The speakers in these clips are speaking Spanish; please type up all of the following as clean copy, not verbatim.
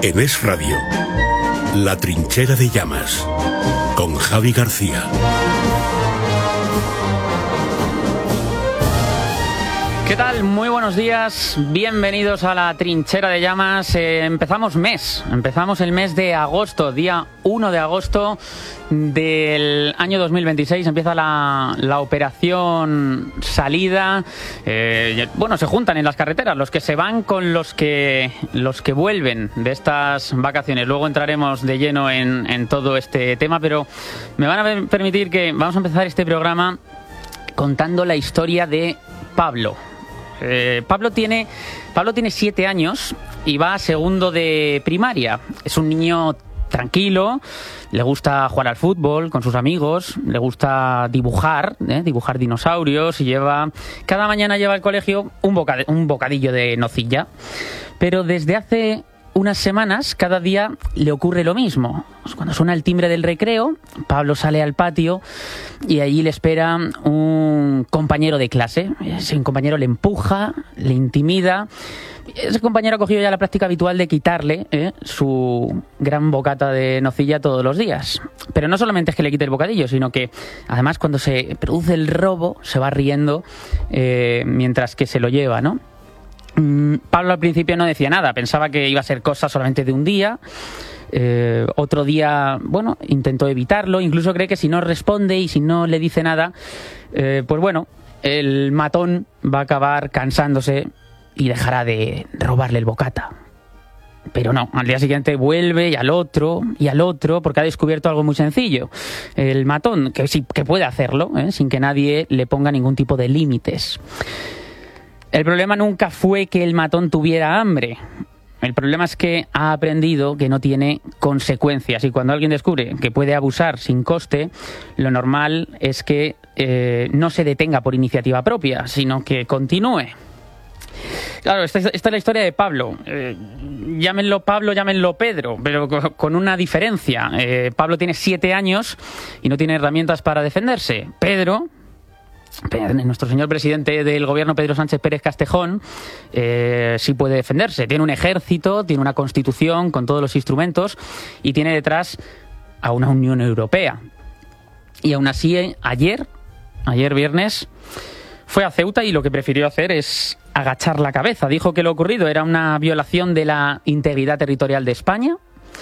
En Es Radio, La Trinchera de Llamas, con Javi García. ¿Qué tal? Muy buenos días, bienvenidos a La Trinchera de Llamas. Empezamos el mes de agosto, día 1 de agosto del año 2026. Empieza la operación salida. Se juntan en las carreteras los que se van con los que vuelven de estas vacaciones. Luego entraremos de lleno en todo este tema, pero me van a permitir que vamos a empezar este programa contando la historia de Pablo. Pablo tiene 7 años y va a segundo de primaria. Es un niño tranquilo, le gusta jugar al fútbol con sus amigos, le gusta dibujar dinosaurios y cada mañana lleva al colegio un bocadillo de nocilla. Pero desde hace unas semanas, cada día le ocurre lo mismo. Cuando suena el timbre del recreo, Pablo sale al patio y allí le espera un compañero de clase. Ese compañero le empuja, le intimida. Ese compañero ha cogido ya la práctica habitual de quitarle su gran bocata de nocilla todos los días. Pero no solamente es que le quite el bocadillo, sino que además cuando se produce el robo se va riendo mientras que se lo lleva, ¿no? Pablo al principio no decía nada, pensaba que iba a ser cosa solamente de un día. Otro día, intentó evitarlo, incluso cree que si no responde y si no le dice nada, el matón va a acabar cansándose y dejará de robarle el bocata. Pero no, al día siguiente vuelve y al otro, porque ha descubierto algo muy sencillo. El matón, que sí que puede hacerlo, sin que nadie le ponga ningún tipo de límites. El problema nunca fue que el matón tuviera hambre. El problema es que ha aprendido que no tiene consecuencias. Y cuando alguien descubre que puede abusar sin coste, lo normal es que no se detenga por iniciativa propia, sino que continúe. Claro, esta es la historia de Pablo. Llámenlo Pablo, llámenlo Pedro, pero con una diferencia. Pablo tiene 7 años y no tiene herramientas para defenderse. Pedro, nuestro señor presidente del gobierno, Pedro Sánchez Pérez Castejón, sí puede defenderse. Tiene un ejército, tiene una constitución con todos los instrumentos y tiene detrás a una Unión Europea. Y aún así, ayer viernes, fue a Ceuta y lo que prefirió hacer es agachar la cabeza. Dijo que lo ocurrido era una violación de la integridad territorial de España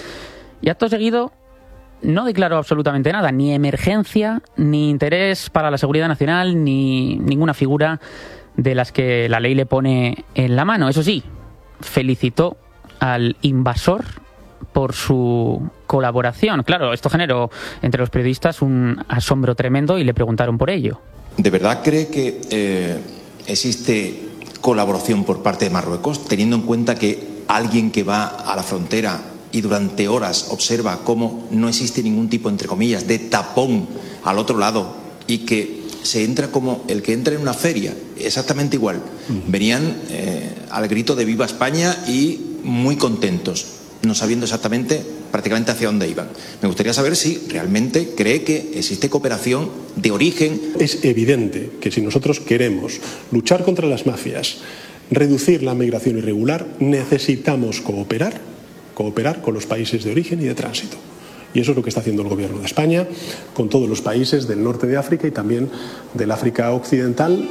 y acto seguido no declaró absolutamente nada, ni emergencia, ni interés para la seguridad nacional, ni ninguna figura de las que la ley le pone en la mano. Eso sí, felicitó al invasor por su colaboración. Claro, esto generó entre los periodistas un asombro tremendo y le preguntaron por ello. ¿De verdad cree que existe colaboración por parte de Marruecos, teniendo en cuenta que alguien que va a la frontera y durante horas observa cómo no existe ningún tipo, entre comillas, de tapón al otro lado y que se entra como el que entra en una feria, exactamente igual? Venían al grito de Viva España y muy contentos, no sabiendo exactamente prácticamente hacia dónde iban. Me gustaría saber si realmente cree que existe cooperación de origen. Es evidente que si nosotros queremos luchar contra las mafias, reducir la migración irregular, necesitamos cooperar con los países de origen y de tránsito. Y eso es lo que está haciendo el gobierno de España con todos los países del norte de África y también del África occidental.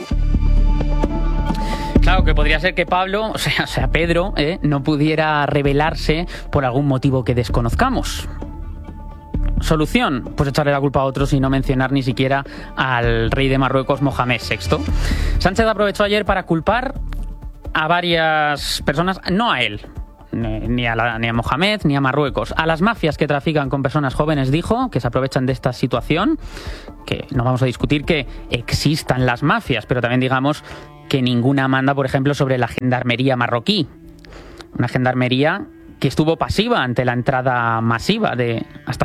Claro, que podría ser que Pablo, o sea Pedro, no pudiera rebelarse por algún motivo que desconozcamos. Solución, pues echarle la culpa a otros y no mencionar ni siquiera al rey de Marruecos, Mohamed VI. Sánchez aprovechó ayer para culpar a varias personas, no a él, ni a Mohamed ni a Marruecos, a las mafias que trafican con personas jóvenes. Dijo que se aprovechan de esta situación, que no vamos a discutir que existan las mafias, pero también digamos que ninguna manda, por ejemplo, sobre la gendarmería marroquí, una gendarmería que estuvo pasiva ante la entrada masiva de hasta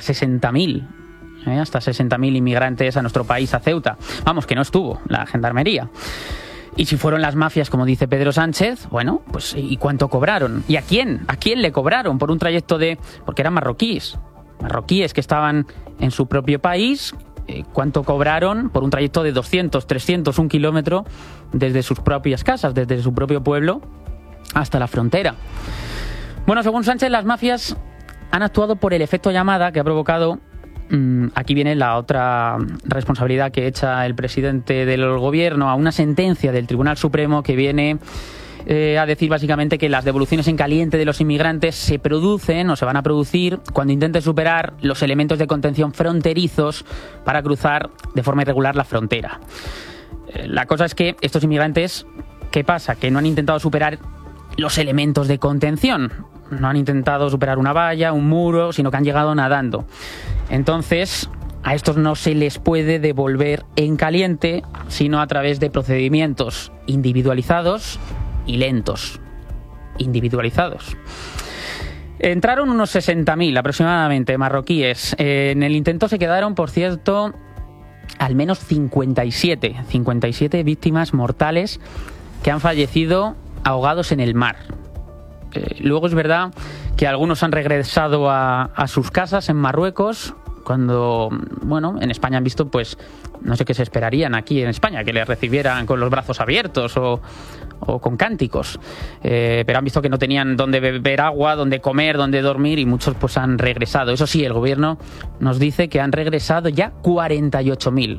60.000 inmigrantes a nuestro país, a Ceuta. Vamos, que no estuvo la gendarmería. Y si fueron las mafias, como dice Pedro Sánchez, bueno, pues ¿y cuánto cobraron? ¿Y a quién? ¿A quién le cobraron por un trayecto porque eran marroquíes que estaban en su propio país? ¿Cuánto cobraron por un trayecto de 200, 300, 1 kilómetro desde sus propias casas, desde su propio pueblo hasta la frontera? Bueno, según Sánchez, las mafias han actuado por el efecto llamada que ha provocado. Aquí viene la otra responsabilidad que echa el presidente del gobierno a una sentencia del Tribunal Supremo que viene a decir básicamente que las devoluciones en caliente de los inmigrantes se producen o se van a producir cuando intenten superar los elementos de contención fronterizos para cruzar de forma irregular la frontera. La cosa es que estos inmigrantes, ¿qué pasa? Que no han intentado superar los elementos de contención. No han intentado superar una valla, un muro, sino que han llegado nadando. Entonces, a estos no se les puede devolver en caliente, sino a través de procedimientos individualizados y lentos. Individualizados. Entraron unos 60.000 aproximadamente marroquíes. En el intento se quedaron, por cierto, al menos 57 víctimas mortales que han fallecido ahogados en el mar. Luego es verdad que algunos han regresado a sus casas en Marruecos cuando, bueno, en España han visto, pues, no sé qué se esperarían aquí en España, que les recibieran con los brazos abiertos o con cánticos. Pero han visto que no tenían dónde beber agua, dónde comer, dónde dormir y muchos pues han regresado. Eso sí, el gobierno nos dice que han regresado ya 48.000.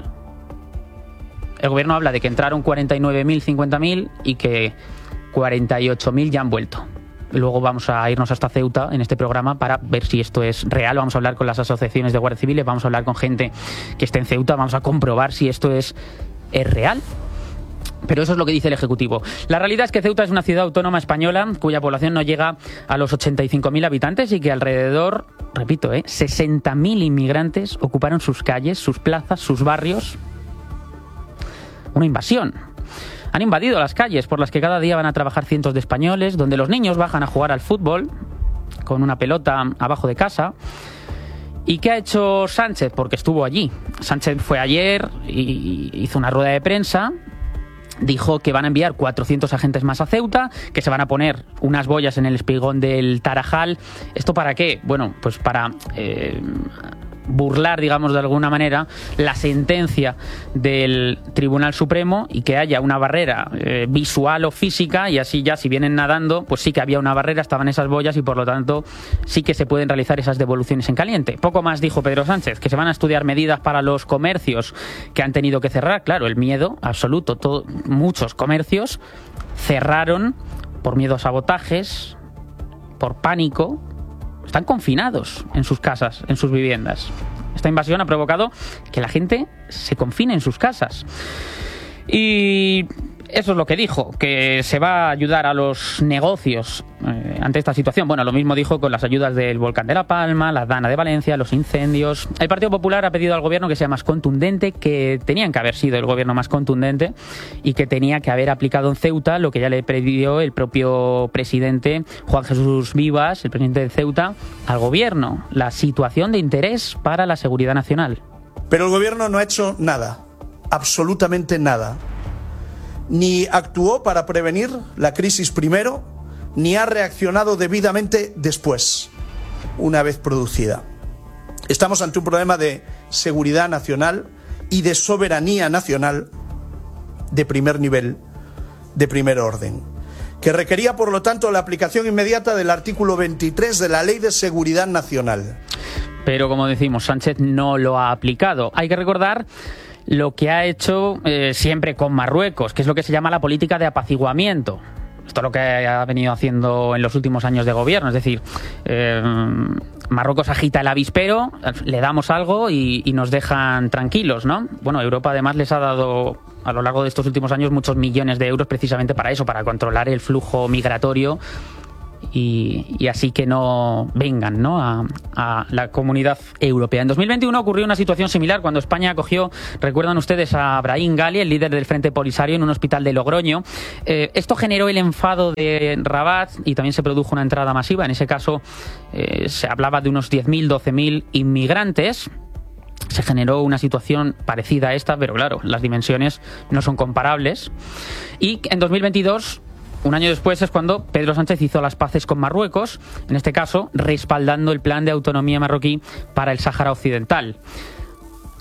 El gobierno habla de que entraron 49.000, 50.000 y que 48.000 ya han vuelto. Luego vamos a irnos hasta Ceuta en este programa para ver si esto es real. Vamos a hablar con las asociaciones de guardias civiles, vamos a hablar con gente que esté en Ceuta, vamos a comprobar si esto es real. Pero eso es lo que dice el Ejecutivo. La realidad es que Ceuta es una ciudad autónoma española cuya población no llega a los 85.000 habitantes y que alrededor, repito, 60.000 inmigrantes ocuparon sus calles, sus plazas, sus barrios. Una invasión. Han invadido las calles por las que cada día van a trabajar cientos de españoles, donde los niños bajan a jugar al fútbol con una pelota abajo de casa. ¿Y qué ha hecho Sánchez? Porque estuvo allí. Sánchez fue ayer y hizo una rueda de prensa. Dijo que van a enviar 400 agentes más a Ceuta, que se van a poner unas boyas en el espigón del Tarajal. ¿Esto para qué? Bueno, pues para burlar, digamos, de alguna manera la sentencia del Tribunal Supremo y que haya una barrera visual o física, y así ya si vienen nadando, pues sí que había una barrera, estaban esas boyas y por lo tanto sí que se pueden realizar esas devoluciones en caliente. Poco más dijo Pedro Sánchez, que se van a estudiar medidas para los comercios que han tenido que cerrar. Claro, el miedo absoluto, muchos comercios cerraron por miedo a sabotajes, por pánico. Están confinados en sus casas, en sus viviendas. Esta invasión ha provocado que la gente se confine en sus casas. Y eso es lo que dijo, que se va a ayudar a los negocios ante esta situación. Bueno, lo mismo dijo con las ayudas del Volcán de La Palma, la Dana de Valencia, los incendios. El Partido Popular ha pedido al gobierno que sea más contundente, que tenían que haber sido el gobierno más contundente y que tenía que haber aplicado en Ceuta lo que ya le pidió el propio presidente Juan Jesús Vivas, el presidente de Ceuta, al gobierno. La situación de interés para la seguridad nacional. Pero el gobierno no ha hecho nada, absolutamente nada. Ni actuó para prevenir la crisis primero, ni ha reaccionado debidamente después, una vez producida. Estamos ante un problema de seguridad nacional y de soberanía nacional de primer nivel, de primer orden, que requería, por lo tanto, la aplicación inmediata del artículo 23 de la Ley de Seguridad Nacional. Pero, como decimos, Sánchez no lo ha aplicado. Hay que recordar lo que ha hecho siempre con Marruecos, que es lo que se llama la política de apaciguamiento. Esto es lo que ha venido haciendo en los últimos años de gobierno. Es decir, Marruecos agita el avispero, le damos algo y nos dejan tranquilos, ¿no? Bueno, Europa además les ha dado a lo largo de estos últimos años muchos millones de euros precisamente para eso, para controlar el flujo migratorio y así que no vengan, ¿no?, a la comunidad europea. En 2021 ocurrió una situación similar cuando España acogió, recuerdan ustedes, a Brahim Ghali, el líder del Frente Polisario, en un hospital de Logroño. Esto generó el enfado de Rabat y también se produjo una entrada masiva. En ese caso se hablaba de unos 10.000, 12.000 inmigrantes. Se generó una situación parecida a esta, pero claro, las dimensiones no son comparables. Y en 2022... un año después es cuando Pedro Sánchez hizo las paces con Marruecos, en este caso respaldando el plan de autonomía marroquí para el Sáhara Occidental.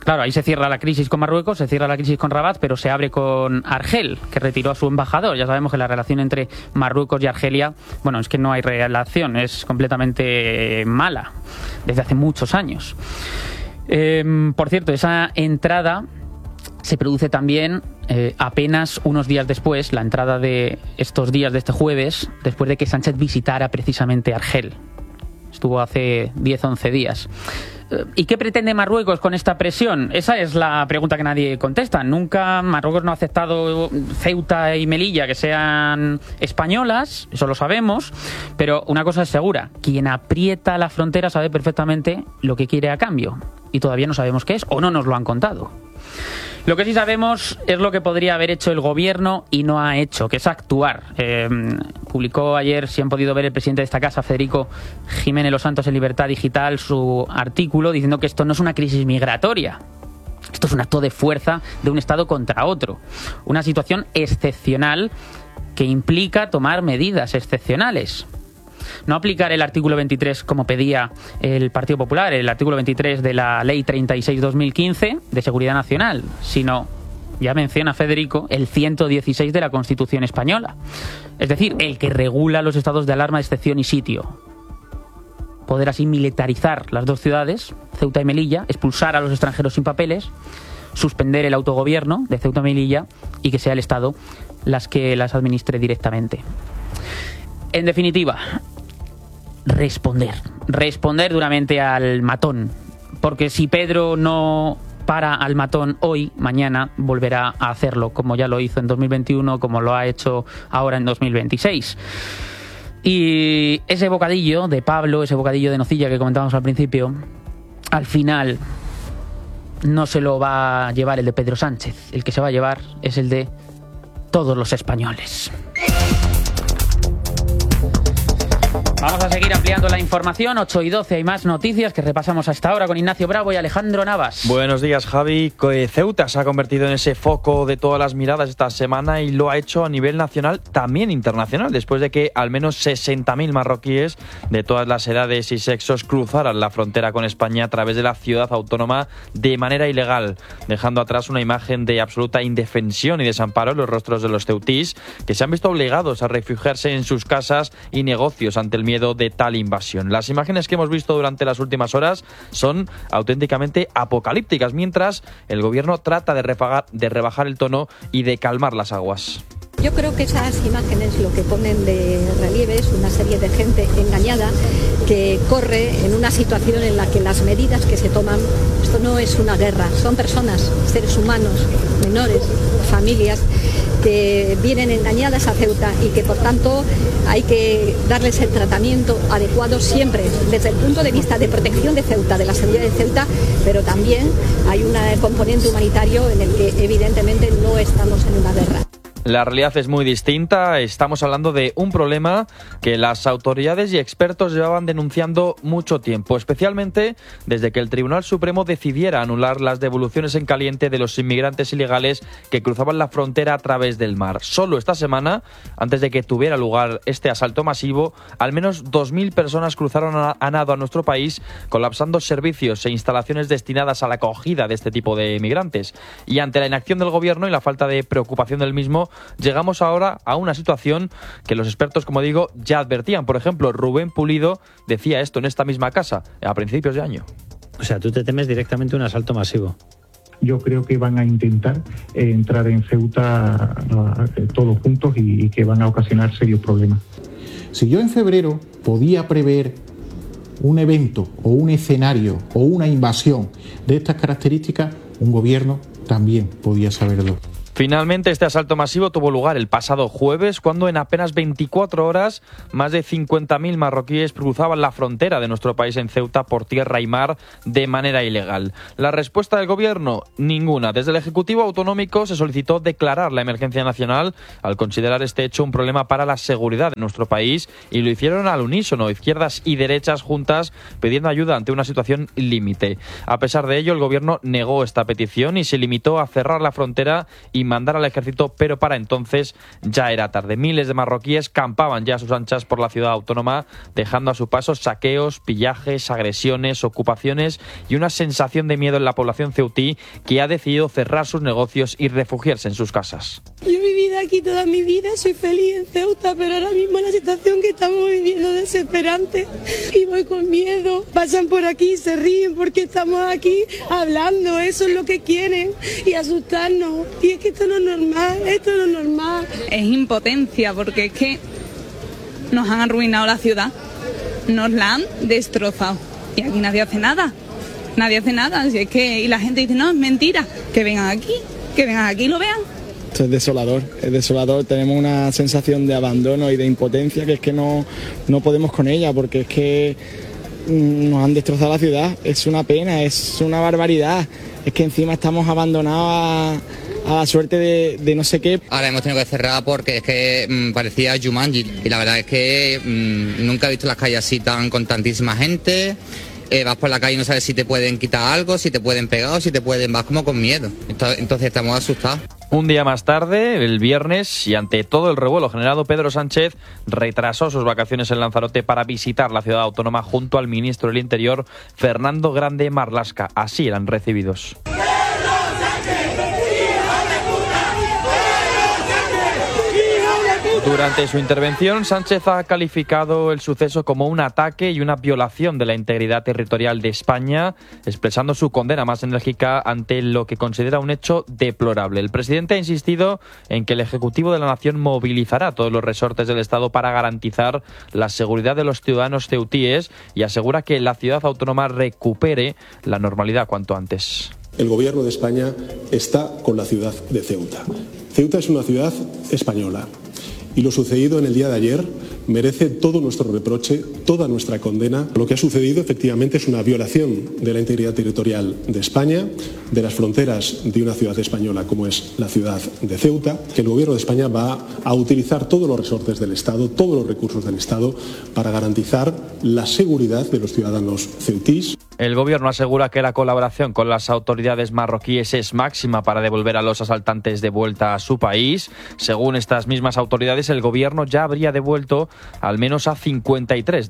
Claro, ahí se cierra la crisis con Marruecos, se cierra la crisis con Rabat, pero se abre con Argel, que retiró a su embajador. Ya sabemos que la relación entre Marruecos y Argelia, bueno, es que no hay relación, es completamente mala desde hace muchos años. Por cierto, esa entrada se produce también apenas unos días después, la entrada de estos días de este jueves, después de que Sánchez visitara precisamente Argel. Estuvo hace 10-11 días. ¿Y qué pretende Marruecos con esta presión? Esa es la pregunta que nadie contesta. Nunca Marruecos no ha aceptado Ceuta y Melilla que sean españolas, eso lo sabemos, pero una cosa es segura, quien aprieta la frontera sabe perfectamente lo que quiere a cambio, y todavía no sabemos qué es, o no nos lo han contado. Lo que sí sabemos es lo que podría haber hecho el gobierno y no ha hecho, que es actuar. Publicó ayer, si han podido ver el presidente de esta casa, Federico Jiménez Los Santos, en Libertad Digital, su artículo diciendo que esto no es una crisis migratoria. Esto es un acto de fuerza de un Estado contra otro. Una situación excepcional que implica tomar medidas excepcionales. No aplicar el artículo 23 como pedía el Partido Popular, el artículo 23 de la Ley 36/2015 de Seguridad Nacional, sino, ya menciona Federico, el 116 de la Constitución Española. Es decir, el que regula los estados de alarma, excepción y sitio. Poder así militarizar las dos ciudades, Ceuta y Melilla, expulsar a los extranjeros sin papeles, suspender el autogobierno de Ceuta y Melilla y que sea el Estado las que las administre directamente. En definitiva, responder duramente al matón, porque si Pedro no para al matón hoy, mañana volverá a hacerlo, como ya lo hizo en 2021, como lo ha hecho ahora en 2026. Y ese bocadillo de Pablo, ese bocadillo de nocilla que comentábamos al principio, al final no se lo va a llevar el de Pedro Sánchez, el que se va a llevar es el de todos los españoles. Vamos a seguir ampliando la información. 8:12 hay más noticias que repasamos hasta ahora con Ignacio Bravo y Alejandro Navas. Buenos días, Javi. Ceuta se ha convertido en ese foco de todas las miradas esta semana y lo ha hecho a nivel nacional, también internacional, después de que al menos 60.000 marroquíes de todas las edades y sexos cruzaran la frontera con España a través de la ciudad autónoma de manera ilegal, dejando atrás una imagen de absoluta indefensión y desamparo en los rostros de los ceutís, que se han visto obligados a refugiarse en sus casas y negocios ante el miedo de tal invasión. Las imágenes que hemos visto durante las últimas horas son auténticamente apocalípticas, mientras el gobierno trata de rebajar el tono y de calmar las aguas. Yo creo que esas imágenes lo que ponen de relieve es una serie de gente engañada que corre en una situación en la que las medidas que se toman, esto no es una guerra, son personas, seres humanos, menores, familias, que vienen engañadas a Ceuta y que por tanto hay que darles el tratamiento adecuado siempre desde el punto de vista de protección de Ceuta, de la seguridad de Ceuta, pero también hay un componente humanitario en el que evidentemente no estamos en una guerra. La realidad es muy distinta. Estamos hablando de un problema que las autoridades y expertos llevaban denunciando mucho tiempo, especialmente desde que el Tribunal Supremo decidiera anular las devoluciones en caliente de los inmigrantes ilegales que cruzaban la frontera a través del mar. Solo esta semana, antes de que tuviera lugar este asalto masivo, al menos 2.000 personas cruzaron a nado a nuestro país, colapsando servicios e instalaciones destinadas a la acogida de este tipo de migrantes. Y ante la inacción del gobierno y la falta de preocupación del mismo, llegamos ahora a una situación que los expertos, como digo, ya advertían. Por ejemplo, Rubén Pulido decía esto en esta misma casa a principios de año. O sea, tú te temes directamente un asalto masivo. Yo creo que van a intentar entrar en Ceuta todos juntos y que van a ocasionar serios problemas. Si yo en febrero podía prever un evento o un escenario o una invasión de estas características, un gobierno también podía saberlo. Finalmente, este asalto masivo tuvo lugar el pasado jueves, cuando en apenas 24 horas más de 50.000 marroquíes cruzaban la frontera de nuestro país en Ceuta por tierra y mar de manera ilegal. La respuesta del gobierno, ninguna. Desde el Ejecutivo Autonómico se solicitó declarar la emergencia nacional al considerar este hecho un problema para la seguridad de nuestro país, y lo hicieron al unísono, izquierdas y derechas juntas, pidiendo ayuda ante una situación límite. A pesar de ello, el gobierno negó esta petición y se limitó a cerrar la frontera y y mandar al ejército, pero para entonces ya era tarde. Miles de marroquíes campaban ya a sus anchas por la ciudad autónoma, dejando a su paso saqueos, pillajes, agresiones, ocupaciones y una sensación de miedo en la población ceutí, que ha decidido cerrar sus negocios y refugiarse en sus casas. Yo he vivido aquí toda mi vida, soy feliz en Ceuta, pero ahora mismo la situación que estamos viviendo es desesperante y voy con miedo. Pasan por aquí y se ríen porque estamos aquí hablando, eso es lo que quieren, y asustarnos. Y es que esto no es normal, esto no es normal. Es impotencia, porque es que nos han arruinado la ciudad, nos la han destrozado y aquí nadie hace nada. Nadie hace nada, así es que, y la gente dice, no, es mentira, que vengan aquí y lo vean. Esto es desolador, tenemos una sensación de abandono y de impotencia que es que no podemos con ella, porque es que nos han destrozado la ciudad, es una pena, es una barbaridad, es que encima estamos abandonados a la suerte de no sé qué. Ahora hemos tenido que cerrar porque es que parecía Jumanji, y la verdad es que nunca he visto las calles así con tantísima gente. Vas por la calle y no sabes si te pueden quitar algo, si te pueden pegar o si te pueden... Vas como con miedo. Entonces estamos asustados. Un día más tarde, el viernes, y ante todo el revuelo generado, Pedro Sánchez retrasó sus vacaciones en Lanzarote para visitar la ciudad autónoma junto al ministro del Interior, Fernando Grande Marlaska. Así eran recibidos. Durante su intervención, Sánchez ha calificado el suceso como un ataque y una violación de la integridad territorial de España, expresando su condena más enérgica ante lo que considera un hecho deplorable. El presidente ha insistido en que el Ejecutivo de la Nación movilizará todos los resortes del Estado para garantizar la seguridad de los ciudadanos ceutíes y asegura que la ciudad autónoma recupere la normalidad cuanto antes. El Gobierno de España está con la ciudad de Ceuta. Ceuta es una ciudad española. Y lo sucedido en el día de ayer merece todo nuestro reproche, toda nuestra condena. Lo que ha sucedido efectivamente es una violación de la integridad territorial de España, de las fronteras de una ciudad española como es la ciudad de Ceuta, que el Gobierno de España va a utilizar todos los resortes del Estado, todos los recursos del Estado para garantizar la seguridad de los ciudadanos ceutís. El Gobierno asegura que la colaboración con las autoridades marroquíes es máxima para devolver a los asaltantes de vuelta a su país. Según estas mismas autoridades, el Gobierno ya habría devuelto al menos a 53.000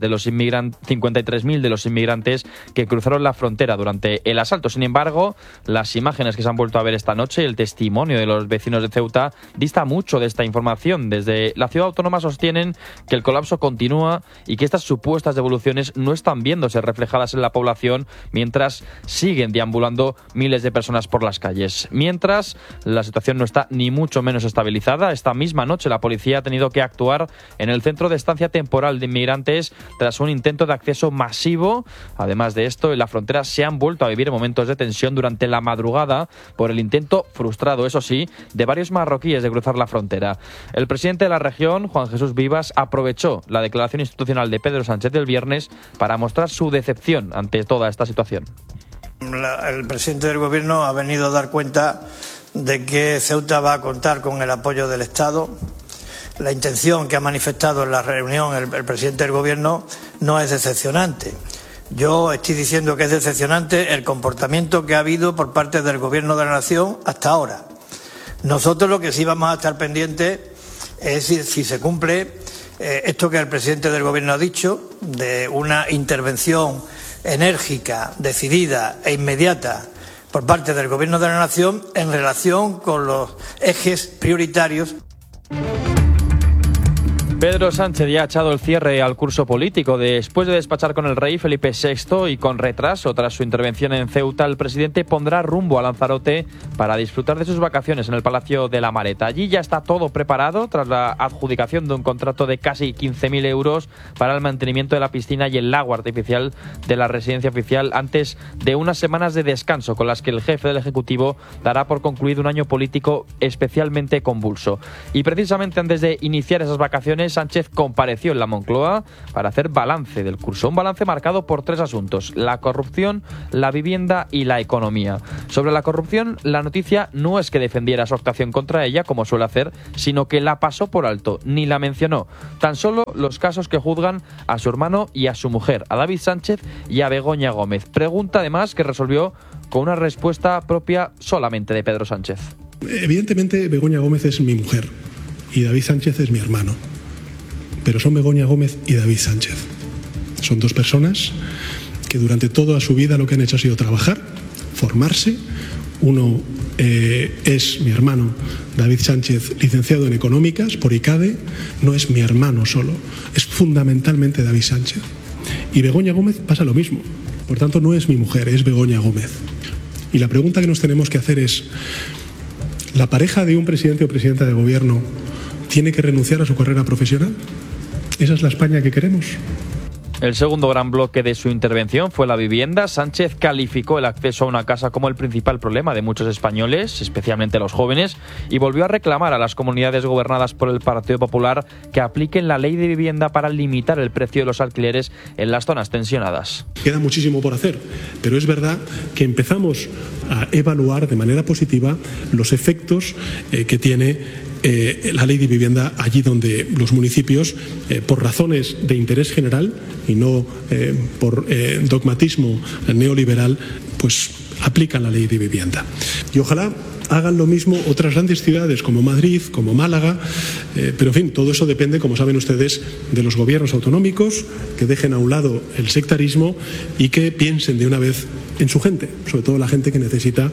de los inmigrantes que cruzaron la frontera durante el asalto. Sin embargo, las imágenes que se han vuelto a ver esta noche y el testimonio de los vecinos de Ceuta dista mucho de esta información. Desde la ciudad autónoma sostienen que el colapso continúa y que estas supuestas devoluciones no están viéndose reflejadas en la población, mientras siguen deambulando miles de personas por las calles. Mientras, la situación no está ni mucho menos estabilizada. Esta misma noche la policía ha tenido que actuar en el centro de estancia temporal de inmigrantes tras un intento de acceso masivo. Además de esto, en la frontera se han vuelto a vivir momentos de tensión durante la madrugada por el intento frustrado, eso sí, de varios marroquíes de cruzar la frontera. El presidente de la región, Juan Jesús Vivas, aprovechó la declaración institucional de Pedro Sánchez del viernes para mostrar su decepción ante toda esta situación. El presidente del Gobierno ha venido a dar cuenta de que Ceuta va a contar con el apoyo del Estado. La intención que ha manifestado en la reunión el presidente del Gobierno no es decepcionante. Yo estoy diciendo que es decepcionante el comportamiento que ha habido por parte del Gobierno de la Nación hasta ahora. Nosotros lo que sí vamos a estar pendientes es si se cumple esto que el presidente del Gobierno ha dicho, de una intervención enérgica, decidida e inmediata por parte del Gobierno de la Nación en relación con los ejes prioritarios. Pedro Sánchez ya ha echado el cierre al curso político. Después de despachar con el rey Felipe VI y con retraso tras su intervención en Ceuta, el presidente pondrá rumbo a Lanzarote para disfrutar de sus vacaciones en el Palacio de la Mareta. Allí ya está todo preparado tras la adjudicación de un contrato de casi 15.000 euros para el mantenimiento de la piscina y el lago artificial de la residencia oficial, antes de unas semanas de descanso con las que el jefe del Ejecutivo dará por concluido un año político especialmente convulso. Y precisamente antes de iniciar esas vacaciones, Sánchez compareció en la Moncloa para hacer balance del curso. Un balance marcado por 3 asuntos: la corrupción, la vivienda y la economía. Sobre la corrupción, la noticia no es que defendiera su actuación contra ella, como suele hacer, sino que la pasó por alto, ni la mencionó. Tan solo los casos que juzgan a su hermano y a su mujer, a David Sánchez y a Begoña Gómez. Pregunta además que resolvió con una respuesta propia solamente de Pedro Sánchez. Evidentemente Begoña Gómez es mi mujer y David Sánchez es mi hermano, pero son Begoña Gómez y David Sánchez. Son dos personas que durante toda su vida lo que han hecho ha sido trabajar, formarse. Uno es mi hermano David Sánchez, licenciado en Económicas por ICADE. No es mi hermano solo, es fundamentalmente David Sánchez. Y Begoña Gómez pasa lo mismo. Por tanto, no es mi mujer, es Begoña Gómez. Y la pregunta que nos tenemos que hacer es: ¿la pareja de un presidente o presidenta de gobierno tiene que renunciar a su carrera profesional? ¿Esa es la España que queremos? El segundo gran bloque de su intervención fue la vivienda. Sánchez calificó el acceso a una casa como el principal problema de muchos españoles, especialmente los jóvenes, y volvió a reclamar a las comunidades gobernadas por el Partido Popular que apliquen la ley de vivienda para limitar el precio de los alquileres en las zonas tensionadas. Queda muchísimo por hacer, pero es verdad que empezamos a evaluar de manera positiva los efectos que tiene la ley de vivienda allí donde los municipios, por razones de interés general y no por dogmatismo neoliberal, pues aplican la ley de vivienda. Y ojalá hagan lo mismo otras grandes ciudades como Madrid, como Málaga, pero en fin, todo eso depende, como saben ustedes, de los gobiernos autonómicos, que dejen a un lado el sectarismo y que piensen de una vez en su gente, sobre todo la gente que necesita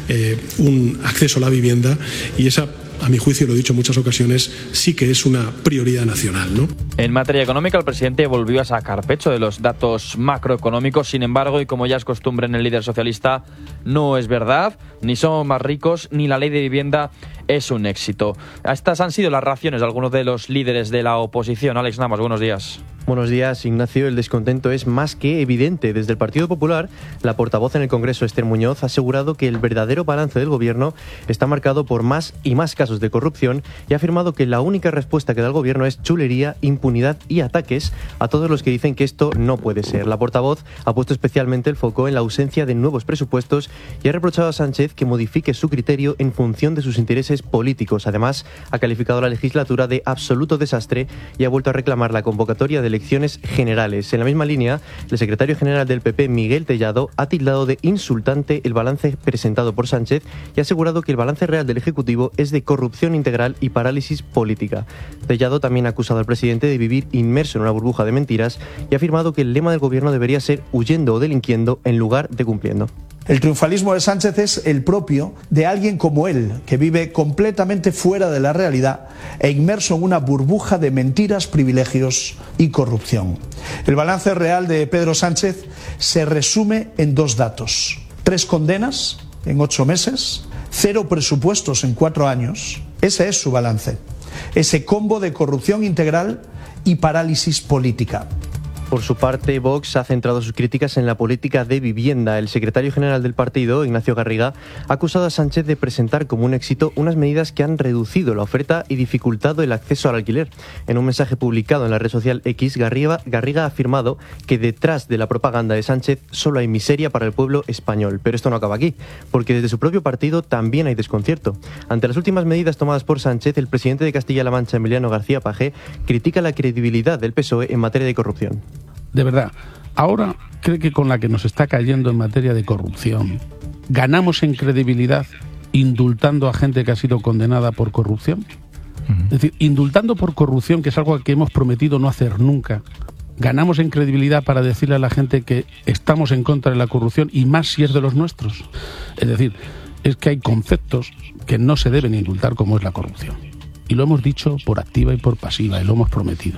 un acceso a la vivienda, y esa, a mi juicio, lo he dicho en muchas ocasiones, sí que es una prioridad nacional, ¿no? En materia económica, el presidente volvió a sacar pecho de los datos macroeconómicos. Sin embargo, y como ya es costumbre en el líder socialista, no es verdad, ni somos más ricos, ni la ley de vivienda es un éxito. Estas han sido las reacciones de algunos de los líderes de la oposición. Alex Namas, buenos días. Buenos días, Ignacio. El descontento es más que evidente. Desde el Partido Popular, la portavoz en el Congreso, Esther Muñoz, ha asegurado que el verdadero balance del Gobierno está marcado por más y más casos de corrupción y ha afirmado que la única respuesta que da el Gobierno es chulería, impunidad y ataques a todos los que dicen que esto no puede ser. La portavoz ha puesto especialmente el foco en la ausencia de nuevos presupuestos y ha reprochado a Sánchez que modifique su criterio en función de sus intereses políticos. Además, ha calificado la legislatura de absoluto desastre y ha vuelto a reclamar la convocatoria de elecciones generales. En la misma línea, el secretario general del PP, Miguel Tellado, ha tildado de insultante el balance presentado por Sánchez y ha asegurado que el balance real del Ejecutivo es de corrupción integral y parálisis política. Tellado también ha acusado al presidente de vivir inmerso en una burbuja de mentiras y ha afirmado que el lema del Gobierno debería ser huyendo o delinquiendo en lugar de cumpliendo. El triunfalismo de Sánchez es el propio de alguien como él, que vive completamente fuera de la realidad e inmerso en una burbuja de mentiras, privilegios y corrupción. El balance real de Pedro Sánchez se resume en dos datos: 3 condenas en 8 meses, 0 presupuestos en 4 años. Ese es su balance. Ese combo de corrupción integral y parálisis política. Por su parte, Vox ha centrado sus críticas en la política de vivienda. El secretario general del partido, Ignacio Garriga, ha acusado a Sánchez de presentar como un éxito unas medidas que han reducido la oferta y dificultado el acceso al alquiler. En un mensaje publicado en la red social X, Garriga ha afirmado que detrás de la propaganda de Sánchez solo hay miseria para el pueblo español. Pero esto no acaba aquí, porque desde su propio partido también hay desconcierto. Ante las últimas medidas tomadas por Sánchez, el presidente de Castilla-La Mancha, Emiliano García Paje, critica la credibilidad del PSOE en materia de corrupción. De verdad, ahora cree que con la que nos está cayendo en materia de corrupción, ¿ganamos en credibilidad indultando a gente que ha sido condenada por corrupción? Es decir, indultando por corrupción, que es algo que hemos prometido no hacer nunca, ¿ganamos en credibilidad para decirle a la gente que estamos en contra de la corrupción y más si es de los nuestros? Es decir, es que hay conceptos que no se deben indultar, como es la corrupción. Y lo hemos dicho por activa y por pasiva, y lo hemos prometido.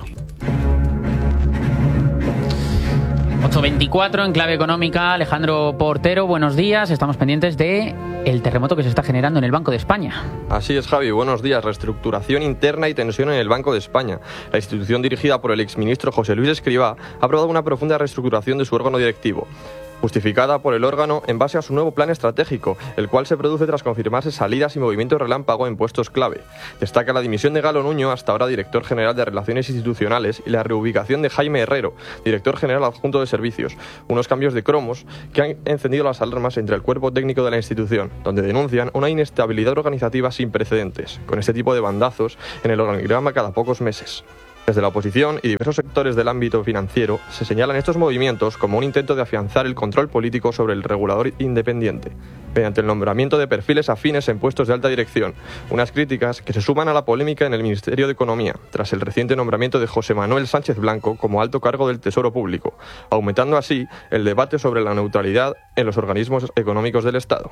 8:24 en clave económica. Alejandro Portero, buenos días. Estamos pendientes de el terremoto que se está generando en el Banco de España. Así es, Javi. Buenos días. Reestructuración interna y tensión en el Banco de España. La institución dirigida por el exministro José Luis Escrivá ha aprobado una profunda reestructuración de su órgano directivo, justificada por el órgano en base a su nuevo plan estratégico, el cual se produce tras confirmarse salidas y movimientos relámpago en puestos clave. Destaca la dimisión de Galo Nuño, hasta ahora director general de Relaciones Institucionales, y la reubicación de Jaime Herrero, director general adjunto de Servicios, unos cambios de cromos que han encendido las alarmas entre el cuerpo técnico de la institución, donde denuncian una inestabilidad organizativa sin precedentes, con este tipo de bandazos en el organigrama cada pocos meses. Desde la oposición y diversos sectores del ámbito financiero se señalan estos movimientos como un intento de afianzar el control político sobre el regulador independiente, mediante el nombramiento de perfiles afines en puestos de alta dirección, unas críticas que se suman a la polémica en el Ministerio de Economía, tras el reciente nombramiento de José Manuel Sánchez Blanco como alto cargo del Tesoro Público, aumentando así el debate sobre la neutralidad en los organismos económicos del Estado.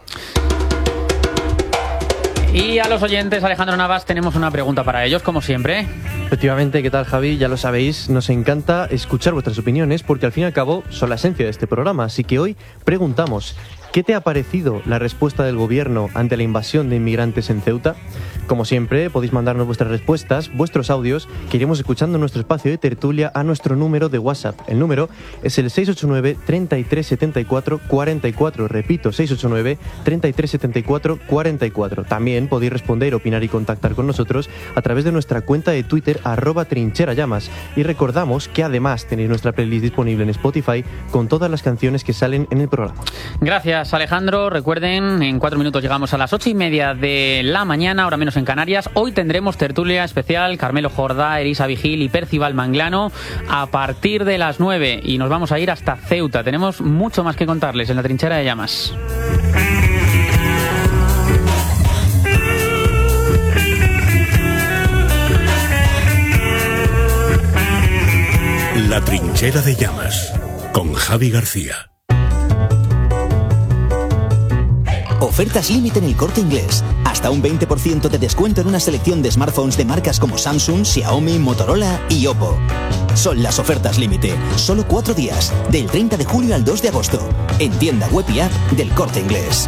Y a los oyentes, Alejandro Navas, tenemos una pregunta para ellos, como siempre. Efectivamente, ¿qué tal, Javi? Ya lo sabéis, nos encanta escuchar vuestras opiniones porque al fin y al cabo son la esencia de este programa. Así que hoy preguntamos, ¿qué te ha parecido la respuesta del gobierno ante la invasión de inmigrantes en Ceuta? Como siempre, podéis mandarnos vuestras respuestas, vuestros audios, que iremos escuchando en nuestro espacio de tertulia a nuestro número de WhatsApp. El número es el 689 33 74 44. Repito, 689 33 74 44. También podéis responder, opinar y contactar con nosotros a través de nuestra cuenta de Twitter, @trincherallamas. Y recordamos que además tenéis nuestra playlist disponible en Spotify con todas las canciones que salen en el programa. Gracias, Alejandro. Recuerden, en 4 minutos llegamos a las 8:30 de la mañana, ahora menos en Canarias. Hoy tendremos tertulia especial, Carmelo Jordá, Elisa Vigil y Percival Manglano a partir de las 9 y nos vamos a ir hasta Ceuta. Tenemos mucho más que contarles en la Trinchera de Llamas. La Trinchera de Llamas con Javi García. Ofertas límite en El Corte Inglés. Hasta un 20% de descuento en una selección de smartphones de marcas como Samsung, Xiaomi, Motorola y Oppo. Son las ofertas límite. Solo 4 días, del 30 de julio al 2 de agosto. En tienda web y app del Corte Inglés.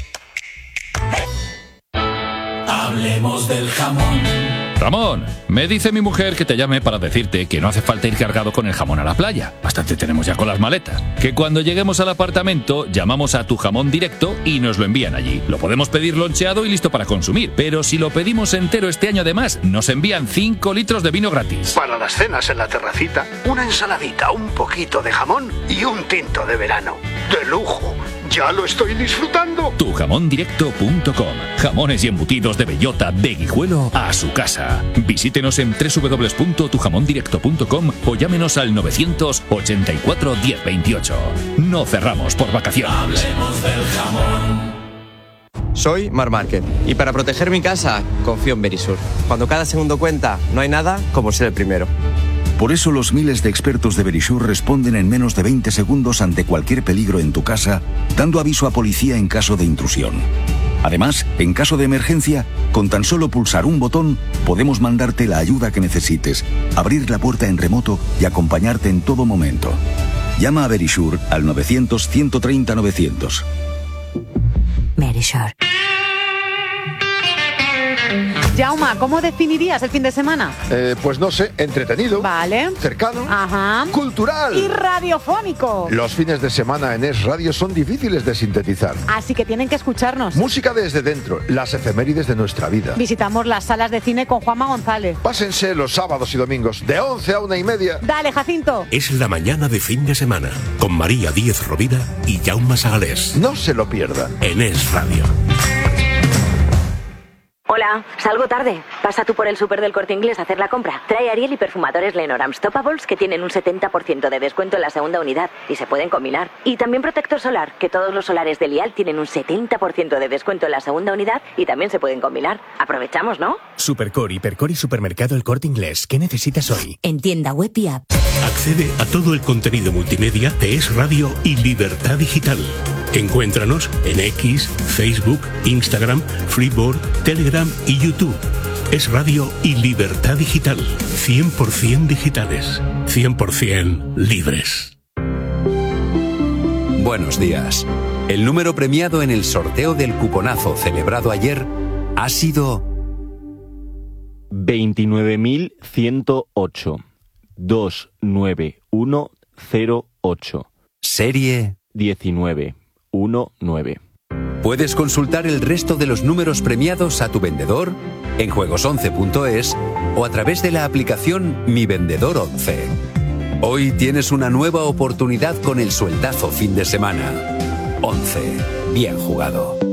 Hablemos del jamón. Ramón, me dice mi mujer que te llame para decirte que no hace falta ir cargado con el jamón a la playa. Bastante tenemos ya con las maletas. Que cuando lleguemos al apartamento llamamos a Tu Jamón Directo y nos lo envían allí. Lo podemos pedir loncheado y listo para consumir. Pero si lo pedimos entero este año además, nos envían 5 litros de vino gratis. Para las cenas en la terracita, una ensaladita, un poquito de jamón y un tinto de verano. ¡De lujo! ¡Ya lo estoy disfrutando! Tujamondirecto.com. Jamones y embutidos de bellota, de Guijuelo a su casa. Visítenos en www.tujamondirecto.com o llámenos al 984 1028. No cerramos por vacaciones. Hablemos del jamón. Soy Mar Márquez y para proteger mi casa confío en Verisur. Cuando cada segundo cuenta, no hay nada como ser el primero. Por eso los miles de expertos de Verisur responden en menos de 20 segundos ante cualquier peligro en tu casa, dando aviso a policía en caso de intrusión. Además, en caso de emergencia, con tan solo pulsar un botón, podemos mandarte la ayuda que necesites, abrir la puerta en remoto y acompañarte en todo momento. Llama a Verisur al 900-130-900. Verisur. Jauma, ¿cómo definirías el fin de semana? Pues no sé, entretenido. Vale. Cercano. Ajá. Cultural. Y radiofónico. Los fines de semana en Es Radio son difíciles de sintetizar. Así que tienen que escucharnos. Música desde dentro, las efemérides de nuestra vida. Visitamos las salas de cine con Juanma González. Pásense los sábados y domingos de 11 a 1:30. Dale, Jacinto. Es la mañana de fin de semana con María Díez Rovira y Jaume Sagalés. No se lo pierdan. En Es Radio. Hola, salgo tarde. Pasa tú por el súper del Corte Inglés a hacer la compra. Trae Ariel y perfumadores Lenor Unstoppables que tienen un 70% de descuento en la segunda unidad y se pueden combinar. Y también protector solar, que todos los solares de Lial tienen un 70% de descuento en la segunda unidad y también se pueden combinar. Aprovechamos, ¿no? Supercore, Hipercore y Supermercado El Corte Inglés. ¿Qué necesitas hoy? En tienda web y app. Accede a todo el contenido multimedia de Es Radio y Libertad Digital. Encuéntranos en X, Facebook, Instagram, Freeboard, Telegram y YouTube. Es Radio y Libertad Digital. 100% digitales. 100% libres. Buenos días. El número premiado en el sorteo del cuponazo celebrado ayer ha sido 29.108. 29108. Serie 1919. Puedes consultar el resto de los números premiados a tu vendedor en juegos11.es o a través de la aplicación Mi Vendedor 11. Hoy tienes una nueva oportunidad con el sueldazo fin de semana. 11. Bien jugado.